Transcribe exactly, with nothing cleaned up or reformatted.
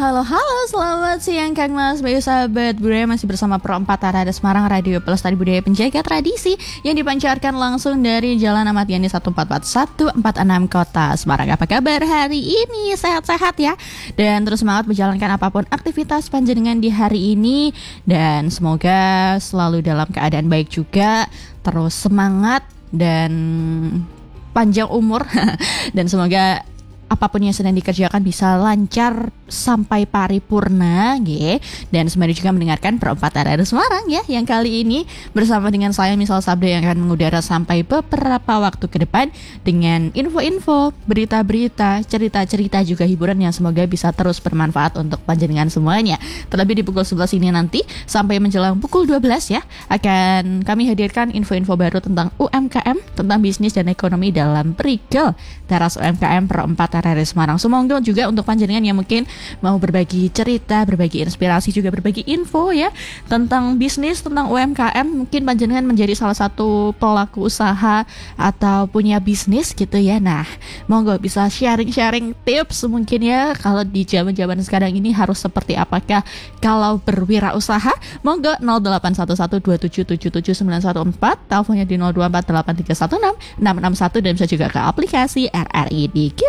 Halo halo, selamat siang Kang Mas, baik sahabat budaya, masih bersama Pro empat Arada Semarang, Radio Pelestari Budaya Penjaga Tradisi yang dipancarkan langsung dari Jalan Ahmad Yani satu empat empat satu empat enam Kota Semarang. Apa kabar hari ini? Sehat-sehat ya? Dan terus semangat menjalankan apapun aktivitas panjenengan di hari ini, dan semoga selalu dalam keadaan baik juga, terus semangat dan panjang umur dan semoga apapun yang sedang dikerjakan bisa lancar sampai paripurna, gitu. Dan sembari juga mendengarkan Pro empat Arada Semarang ya, yang kali ini bersama dengan saya Misal Sabda yang akan mengudara sampai beberapa waktu ke depan dengan info-info, berita-berita, cerita-cerita juga hiburan yang semoga bisa terus bermanfaat untuk panjenengan semuanya. Terlebih di pukul sebelas ini nanti sampai menjelang pukul dua belas ya, akan kami hadirkan info-info baru tentang U M K M, tentang bisnis dan ekonomi dalam Prigel Teras U M K M Pro empat Arada Semarang. Semoga juga untuk panjenengan yang mungkin mau berbagi cerita, berbagi inspirasi, juga berbagi info ya tentang bisnis, tentang U M K M, mungkin panjenengan menjadi salah satu pelaku usaha atau punya bisnis gitu ya. Nah, monggo bisa sharing-sharing tips mungkin ya, kalau di zaman-zaman sekarang ini harus seperti apakah kalau berwirausaha. Monggo nol delapan satu satu dua tujuh tujuh tujuh sembilan satu empat, teleponnya di nol dua empat delapan tiga satu enam enam enam satu, dan bisa juga ke aplikasi R R I di